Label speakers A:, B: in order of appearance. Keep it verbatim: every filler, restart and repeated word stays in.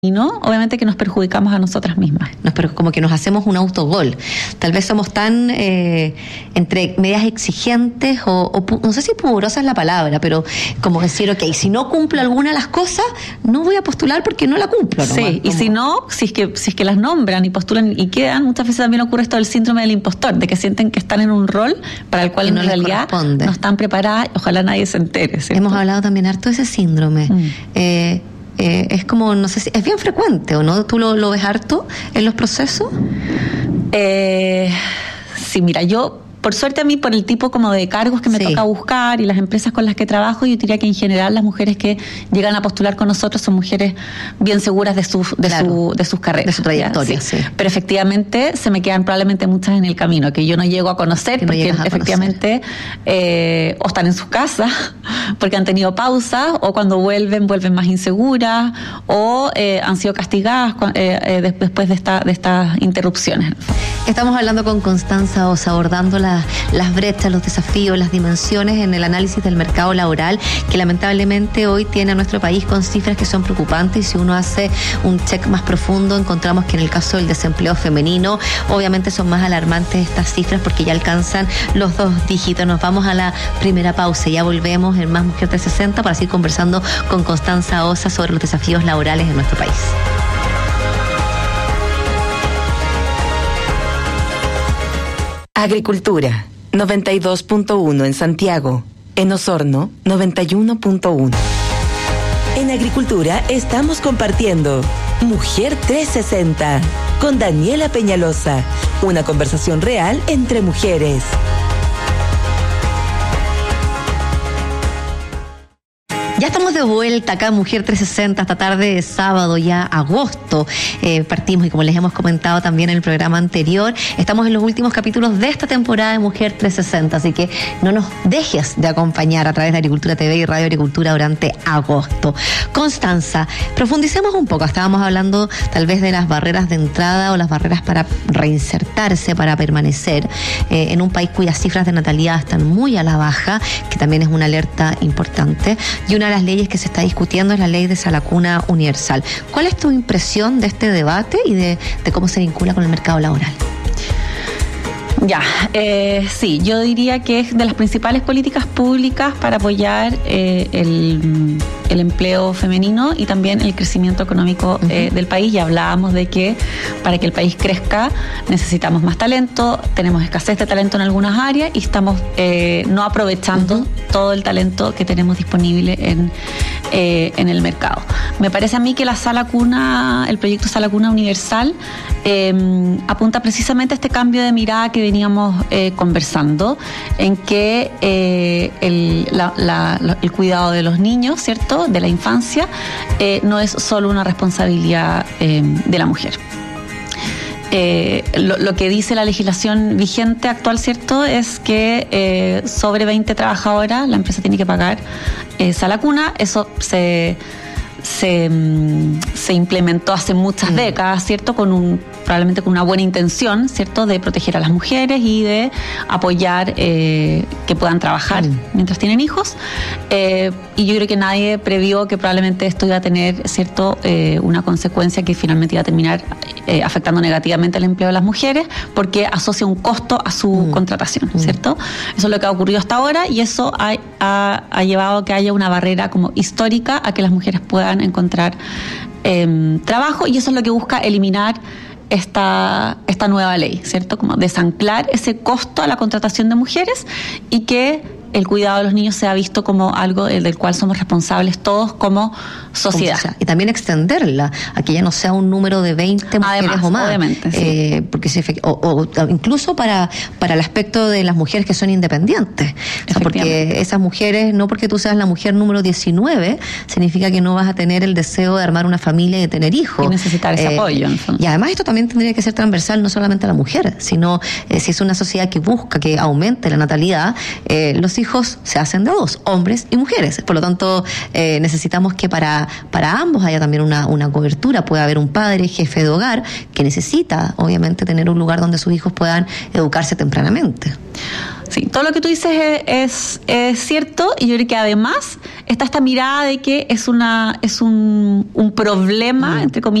A: Y no, obviamente que nos perjudicamos a nosotras mismas.
B: Nos, pero como que nos hacemos un autogol. Tal vez somos tan eh, entre medias exigentes o, o no sé si pudorosa es la palabra, pero como decir, ok, si no cumplo alguna de las cosas, no voy a postular porque no la cumplo.
A: Sí, nomás, y como... si no, si es que si es que las nombran y postulan y quedan, muchas veces también ocurre esto del síndrome del impostor, de que sienten que están en un rol para el cual en no realidad no están preparadas, ojalá nadie se entere, ¿cierto?
B: Hemos hablado también harto de ese síndrome. Mm. Eh, Eh, es como, no sé si, es bien frecuente, ¿o no? ¿Tú lo, lo ves harto en los procesos?
A: Eh, sí, mira, yo, por suerte a mí, por el tipo como de cargos que me sí. toca buscar y las empresas con las que trabajo, yo diría que en general las mujeres que llegan a postular con nosotros son mujeres bien seguras de, su, de, claro, su, de sus carreras.
B: De su trayectoria, sí.
A: sí. Pero efectivamente se me quedan probablemente muchas en el camino que yo no llego a conocer, que porque no efectivamente eh, o están en sus casas, porque han tenido pausas, o cuando vuelven, vuelven más inseguras, o eh, han sido castigadas eh, eh, después de, esta, de estas interrupciones.
B: Estamos hablando con Constanza Ossa, abordando la, las brechas, los desafíos, las dimensiones en el análisis del mercado laboral, que lamentablemente hoy tiene a nuestro país con cifras que son preocupantes, y si uno hace un check más profundo, encontramos que en el caso del desempleo femenino, obviamente son más alarmantes estas cifras porque ya alcanzan los dos dígitos. Nos vamos a la primera pausa y ya volvemos en Más Mujer trescientos sesenta para seguir conversando con Constanza Ossa sobre los desafíos laborales en nuestro país.
C: Agricultura, noventa y dos punto uno en Santiago. En Osorno, noventa y uno punto uno. En Agricultura estamos compartiendo Mujer trescientos sesenta con Daniela Peñalosa. Una conversación real entre mujeres.
B: Ya estamos de vuelta acá en Mujer trescientos sesenta, esta tarde de sábado, ya agosto. Eh, partimos y como les hemos comentado también en el programa anterior, estamos en los últimos capítulos de esta temporada de Mujer trescientos sesenta, así que no nos dejes de acompañar a través de Agricultura T V y Radio Agricultura durante agosto. Constanza, profundicemos un poco. Estábamos hablando tal vez de las barreras de entrada o las barreras para reinsertarse, para permanecer eh, en un país cuyas cifras de natalidad están muy a la baja, que también es una alerta importante, y una de las leyes que se está discutiendo es la ley de Salacuna Universal. ¿Cuál es tu impresión de este debate y de, de cómo se vincula con el mercado laboral?
A: Ya, eh, sí, yo diría que es de las principales políticas públicas para apoyar eh, el, el empleo femenino y también el crecimiento económico eh, uh-huh. del país. Ya hablábamos de que para que el país crezca necesitamos más talento, tenemos escasez de talento en algunas áreas y estamos eh, no aprovechando uh-huh. todo el talento que tenemos disponible en, eh, en el mercado. Me parece a mí que la Sala Cuna, el proyecto Sala Cuna Universal eh, apunta precisamente a este cambio de mirada que veníamos eh, conversando, en que eh, el, la, la, el cuidado de los niños, ¿cierto?, de la infancia, eh, no es solo una responsabilidad eh, de la mujer. Eh, lo, lo que dice la legislación vigente actual, ¿cierto?, es que eh, sobre veinte trabajadoras la empresa tiene que pagar eh, Sala Cuna. Eso se... Se, se implementó hace muchas mm. décadas, ¿cierto?, con un probablemente con una buena intención, ¿cierto?, de proteger a las mujeres y de apoyar eh, que puedan trabajar mm. mientras tienen hijos. Eh, y yo creo que nadie previó que probablemente esto iba a tener, ¿cierto?, eh, una consecuencia que finalmente iba a terminar eh, afectando negativamente el empleo de las mujeres, porque asocia un costo a su mm. contratación, ¿cierto? Mm. Eso es lo que ha ocurrido hasta ahora y eso ha, ha, ha llevado a que haya una barrera como histórica a que las mujeres puedan encontrar eh, trabajo, y eso es lo que busca eliminar esta, esta nueva ley, ¿cierto? Como desanclar ese costo a la contratación de mujeres y que el cuidado de los niños sea visto como algo del cual somos responsables todos como sociedad.
B: Como, y también extenderla a que ya no sea un número de veinte mujeres
A: Además,
B: o más.
A: Obviamente, sí.
B: eh, porque se, o, o incluso para, para el aspecto de las mujeres que son independientes. O sea, porque esas mujeres, no porque tú seas la mujer número diecinueve, significa que no vas a tener el deseo de armar una familia y de tener hijos.
A: Y necesitar ese eh, apoyo. En
B: y además esto también tendría que ser transversal, no solamente a la mujer, sino eh, si es una sociedad que busca que aumente la natalidad, eh, los hijos se hacen de dos, hombres y mujeres. Por lo tanto, eh, necesitamos que para, para ambos haya también una, una cobertura. Puede haber un padre, jefe de hogar, que necesita, obviamente, tener un lugar donde sus hijos puedan educarse tempranamente.
A: Sí, todo lo que tú dices es, es, es cierto, y yo creo que además está esta mirada de que es una es un, un problema, entre comillas,